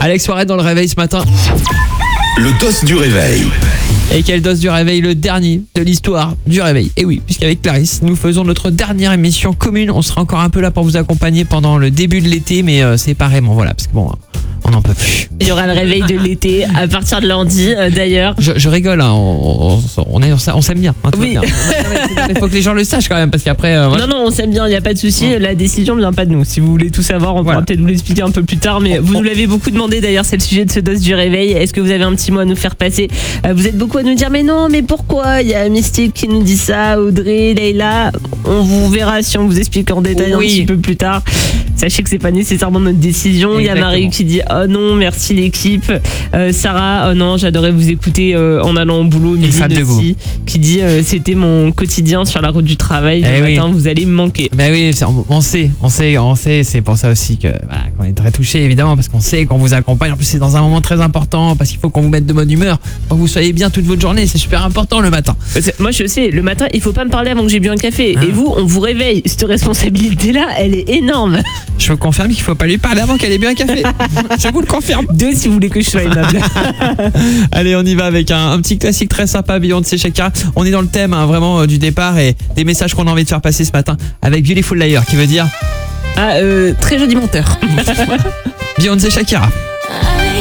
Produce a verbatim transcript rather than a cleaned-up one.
Alex Soirée dans le réveil ce matin. Le dos du réveil. Et quel dos du réveil, le dernier de l'histoire du réveil. Et oui, puisqu'avec Clarisse, nous faisons notre dernière émission commune. On sera encore un peu là pour vous accompagner pendant le début de l'été, mais euh, séparément, voilà, parce que bon, on n'en peut plus. Il y aura le réveil de l'été à partir de lundi, euh, d'ailleurs. Je, je rigole, hein, on, on, on, est, on s'aime bien. Hein, tout Oui. va bien. Il faut que les gens le sachent quand même, parce qu'après... Euh, voilà. Non, non, on s'aime bien, il n'y a pas de souci. Ouais. La décision ne vient pas de nous. Si vous voulez tout savoir, on Voilà. pourra peut-être vous l'expliquer un peu plus tard. Mais vous nous l'avez beaucoup demandé, d'ailleurs, c'est le sujet de ce dos du réveil. Est-ce que vous avez un petit mot à nous faire passer? euh, Vous êtes beaucoup à nous dire, mais non, mais pourquoi? Il y a Mystique qui nous dit ça, Audrey, Leïla. On vous verra si on vous explique en détail Oui. un petit peu plus tard. Sachez que c'est pas nécessairement notre décision. Il y a Exactement. Marie qui dit, oh non, merci l'équipe. Euh, Sarah, oh non, j'adorais vous écouter euh, en allant au boulot. Une fan Mylène de vous. aussi, qui dit, euh, c'était mon quotidien sur la route du travail. Eh Le oui. matin, vous allez me manquer. Ben oui, c'est- on, on sait, on sait, on sait, c'est pour ça aussi que voilà, qu'on est très touchés évidemment, parce qu'on sait qu'on vous accompagne. En plus, c'est dans un moment très important, parce qu'il faut qu'on vous mette de bonne humeur, pour que vous soyez bien toute votre journée. C'est super important le matin. Parce que moi, je sais, le matin, il faut pas me parler avant que j'ai bu un café. Ah. Et vous, on vous réveille. Cette responsabilité-là, elle est énorme. Je vous confirme qu'il faut pas lui parler avant qu'elle ait bu un café. Je vous le confirme. Deux, si vous voulez que je sois aimable. Allez, on y va avec un, un petit classique très sympa, Beyoncé Shakira. On est dans le thème hein, vraiment euh, du départ et des messages qu'on a envie de faire passer ce matin avec Beautiful Liar, qui veut dire Ah, euh, très joli menteur. Beyoncé Shakira. I